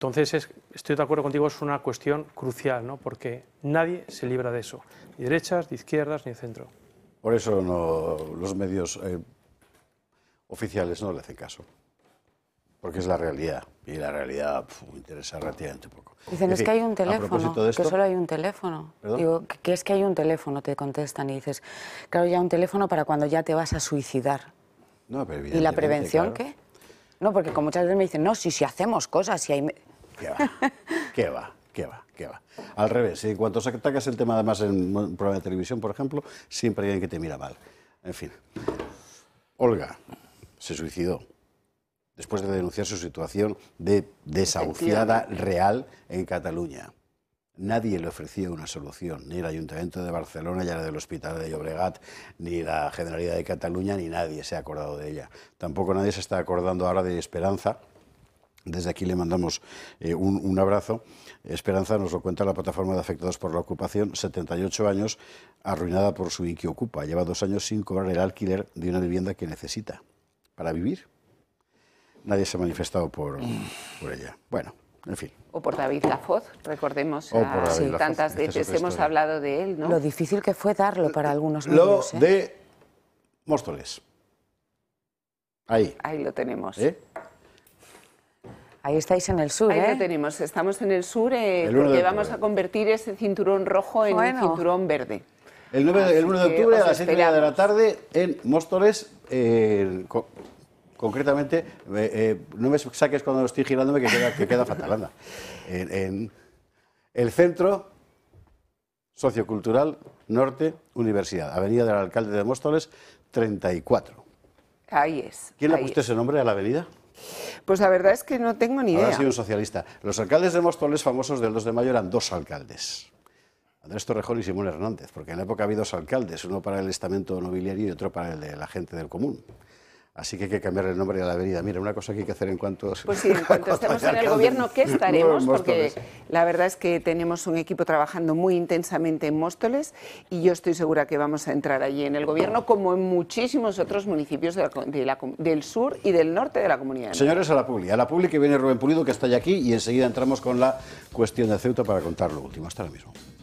Entonces, estoy de acuerdo contigo, es una cuestión crucial, ¿no? Porque nadie se libra de eso, ni derechas, ni izquierdas, ni centro. Por eso los medios oficiales no le hacen caso, porque es la realidad, y la realidad interesa relativamente poco. Dicen, es que hay un teléfono, de esto, que solo hay un teléfono. ¿perdón? Digo, que es que hay un teléfono, te contestan y dices, claro, ya un teléfono para cuando ya te vas a suicidar. No, pero ¿Y la prevención claro. qué? No, porque como muchas veces me dicen, no, si hacemos cosas, si hay... ¿Qué va? Al revés, en cuanto atacas el tema, además en un programa de televisión, por ejemplo, siempre hay alguien que te mira mal. En fin. Olga se suicidó después de denunciar su situación de desahuciada real en Cataluña. Nadie le ofrecía una solución, ni el Ayuntamiento de Barcelona, ya del Hospital de Llobregat, ni la Generalidad de Cataluña, ni nadie se ha acordado de ella. Tampoco nadie se está acordando ahora de Esperanza. Desde aquí le mandamos un abrazo. Esperanza nos lo cuenta la plataforma de afectados por la ocupación, 78 años, arruinada por su Inquiocupa. Lleva 2 años sin cobrar el alquiler de una vivienda que necesita para vivir. Nadie se ha manifestado por ella. Bueno, en fin. O por David Lafoz, recordemos, tantas veces hemos hablado de él, ¿no? Lo difícil que fue darlo para algunos Lo medios, de Móstoles. Ahí. Ahí lo tenemos. Ahí estáis en el sur, Ahí lo tenemos, estamos en el sur porque vamos a convertir ese cinturón rojo en un cinturón verde. El 1 de octubre a las 7:30 de la tarde en Móstoles, concretamente, no me saques cuando estoy girándome que queda fatal, anda. En el Centro Sociocultural Norte Universidad, Avenida del Alcalde de Móstoles, 34. Ahí es. ¿Quién le ha puesto ese nombre a la avenida? Pues la verdad es que no tengo ni idea. Ahora ha sido un socialista. Los alcaldes de Móstoles famosos del 2 de mayo eran 2 alcaldes. Andrés Torrejón y Simón Hernández, porque en la época había 2 alcaldes, uno para el estamento nobiliario y otro para el de la gente del común. Así que hay que cambiarle el nombre a la avenida. Mira, una cosa que hay que hacer en cuanto... Pues sí, en cuanto estemos en el gobierno, ¿qué estaremos? Porque la verdad es que tenemos un equipo trabajando muy intensamente en Móstoles y yo estoy segura que vamos a entrar allí en el gobierno, como en muchísimos otros municipios del sur y del norte de la Comunidad de Madrid. Señores, a la Publi que viene Rubén Pulido, que está ya aquí, y enseguida entramos con la cuestión de Ceuta para contar lo último. Hasta ahora mismo.